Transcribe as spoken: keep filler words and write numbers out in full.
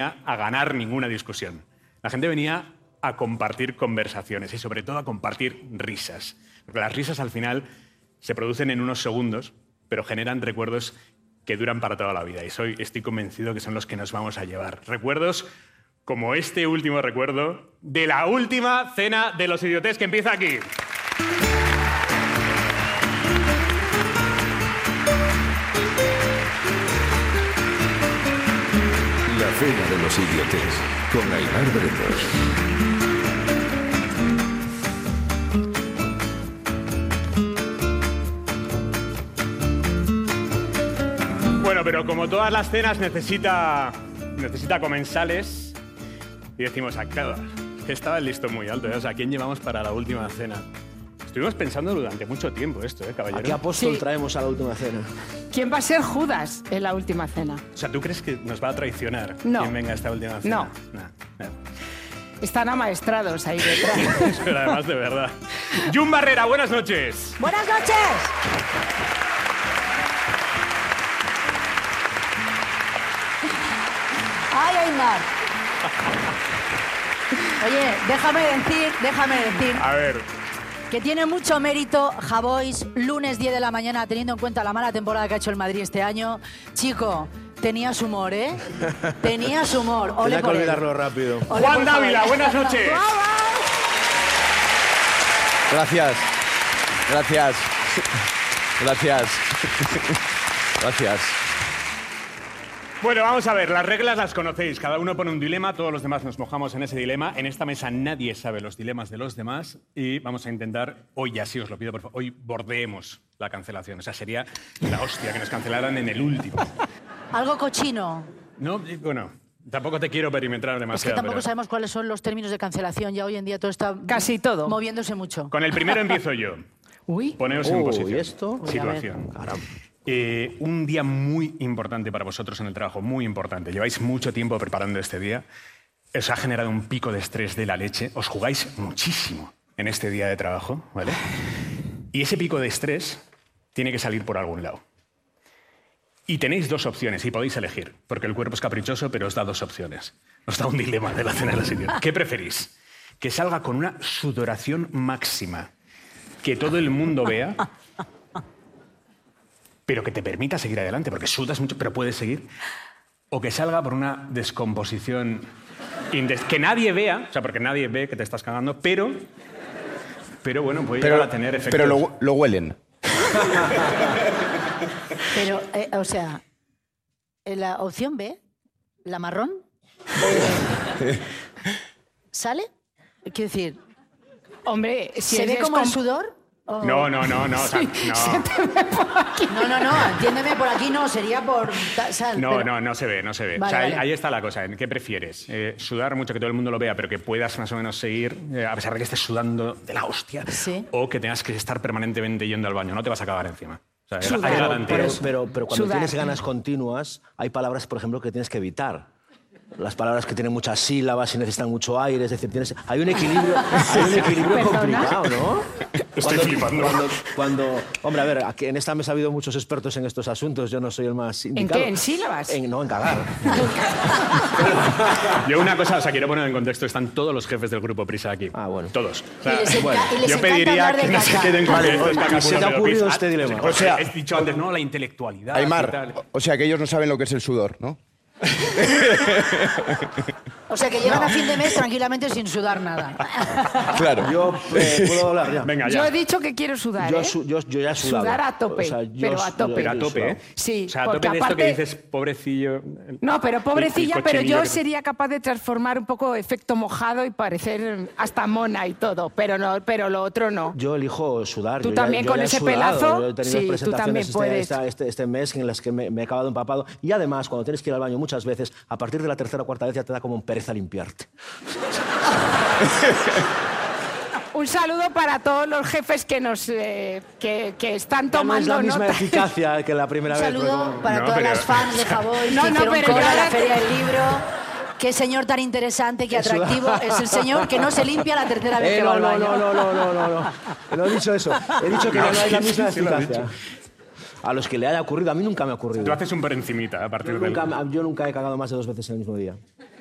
a ganar ninguna discusión. La gente venía a compartir conversaciones y sobre todo a compartir risas. Porque las risas al final se producen en unos segundos, pero generan recuerdos que duran para toda la vida. Y soy, estoy convencido que son los que nos vamos a llevar. Recuerdos como este último recuerdo de la última cena de los idiotes que empieza aquí. La cena de los idiotes, con Aimar Bretos. Bueno, pero como todas las cenas necesita, necesita comensales y decimos, ah, claro, estaba el listón muy alto, ¿eh? O sea, ¿a quién llevamos para la última cena? Estuvimos pensando durante mucho tiempo esto, ¿eh, caballero? ¿A qué apóstol Sí. traemos a la última cena? ¿Quién va a ser Judas en la última cena? O sea, ¿tú crees que nos va a traicionar No. quien venga a esta última cena? No. No. no. Están amaestrados ahí detrás. Pero además, de verdad. Jun Barrera, buenas noches. ¡Buenas noches! ¡Ay, Aimar! Oye, déjame decir, déjame decir A ver, que tiene mucho mérito Javois, lunes diez de la mañana, teniendo en cuenta la mala temporada que ha hecho el Madrid este año. Chico, tenías humor, ¿eh? Tenías humor. Ole Tenía que por él. olvidarlo rápido. Ole Juan por favor. Dávila, buenas noches. Gracias. Gracias. Gracias. Gracias. Bueno, vamos a ver, las reglas las conocéis. Cada uno pone un dilema, todos los demás nos mojamos en ese dilema. En esta mesa nadie sabe los dilemas de los demás y vamos a intentar, hoy ya sí os lo pido, por favor, hoy bordeemos la cancelación. O sea, sería la hostia que nos cancelaran en el último. Algo cochino. No, eh, bueno, tampoco te quiero perimetrar Es que demasiado. tampoco pero- sabemos cuáles son los términos de cancelación. Ya hoy en día todo está Casi todo. moviéndose mucho. Con el primero empiezo yo. Uy. Poneos en Uy, posición. ¿esto? Uy, a Situación. Eh, un día muy importante para vosotros en el trabajo, muy importante. Lleváis mucho tiempo preparando este día. Os ha generado un pico de estrés de la leche. Os jugáis muchísimo en este día de trabajo, ¿vale? Y ese pico de estrés tiene que salir por algún lado. Y tenéis dos opciones y podéis elegir, porque el cuerpo es caprichoso, pero os da dos opciones. Os da un dilema de la cena de la señora. ¿Qué preferís? Que salga con una sudoración máxima, que todo el mundo vea, pero que te permita seguir adelante, porque sudas mucho, pero puedes seguir. O que salga por una descomposición indes- que nadie vea, o sea, porque nadie ve que te estás cagando, pero, pero bueno, puede Pero, llegar a tener efectos. pero lo, lo huelen. Pero, eh, o sea, en la opción B, la marrón, eh, ¿sale? Quiero decir, Hombre, si ¿se ve eres como el com- sudor? ¿O- No, no, no, no, o sea, no. No, no, no, entiéndeme, por aquí no, sería por... ta- sal, No, pero- no, no se ve, no se ve. Vale, o sea, ahí- vale. ahí está la cosa. ¿En qué prefieres? Eh, ¿Sudar mucho, que todo el mundo lo vea, pero que puedas más o menos seguir, eh, a pesar de que estés sudando de la hostia? Sí. ¿O que tengas que estar permanentemente yendo al baño? No te vas a acabar encima. O sea, hay- Sudar. hay Pero, garantía. pero, pero, pero cuando Sudar. tienes ganas continuas, hay palabras, por ejemplo, que tienes que evitar. Las palabras que tienen muchas sílabas y necesitan mucho aire, es decir, tienes, hay un equilibrio, hay un equilibrio Perdona. complicado, ¿no? Estoy flipando. Cuando, cuando- hombre, a ver, aquí en esta mesa ha habido muchos expertos en estos asuntos, yo no soy el más indicado. qué? ¿En sílabas? En- no, en cagar. Yo una cosa, o sea, quiero poner en contexto, están todos los jefes del grupo Prisa aquí. Ah, bueno. Todos. O sea, Y les enca- bueno, y les yo encanta pediría hablar de que no se caca. queden con Vale, estos y se te ha cagaculos de ocurrido Lopis. este dilema. O O sea- sea, he dicho antes, no, la intelectualidad. y Aimar, tal. o sea que ellos no saben lo que es el sudor, ¿no? O sea, que llegan a fin de mes tranquilamente sin sudar nada. Claro. Yo eh, puedo hablar ya. Venga, Yo ya. he dicho que quiero sudar, Yo, ¿eh? su- yo, yo ya he sudado. Sudar a tope, O sea, yo pero a su- tope. Pero a yo he tope, sudado. ¿eh? Sí, O sea, a porque tope de esto que aparte- dices, pobrecillo. No, pero pobrecilla, y- y pero cochinillo yo que- sería capaz de transformar un poco efecto mojado y parecer hasta mona y todo, pero no, pero lo otro no. Yo elijo sudar. Tú yo ya- también yo con ya he ese sudado. pelazo, Yo he tenido sí, tú presentaciones también este, puedes. esta- Este, este mes en las que me, me he acabado empapado. Y además, cuando tienes que ir al baño muchas veces, a partir de la tercera o cuarta vez ya te da como un pereza limpiarte. Un saludo para todos los jefes que nos eh, que, que están No es tomando la misma nota. eficacia que la primera Un vez. porque saludo como- para No, todas pero- las fans de Javois No, que no, hicieron pero cola yo en la ahora- Feria del Libro. Qué señor tan interesante, qué atractivo es el señor que no se limpia la tercera vez Eh, que va no, al no, baño. no, no, no, no, no, no. No he dicho eso. He dicho que No, no hay la sí, misma sí, sí lo has eficacia. a los que le haya ocurrido. A mí nunca me ha ocurrido. Tú haces un por encimita a partir Yo del... nunca, yo nunca he cagado más de dos veces en el mismo día.